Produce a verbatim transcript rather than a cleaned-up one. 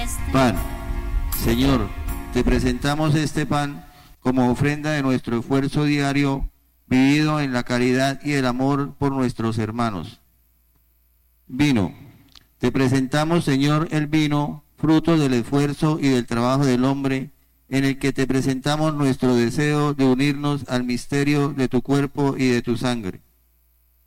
Pan. Señor, te presentamos este pan como ofrenda de nuestro esfuerzo diario, vivido en la caridad y el amor por nuestros hermanos. Vino. Te presentamos, Señor, el vino, fruto del esfuerzo y del trabajo del hombre, en el que te presentamos nuestro deseo de unirnos al misterio de tu cuerpo y de tu sangre.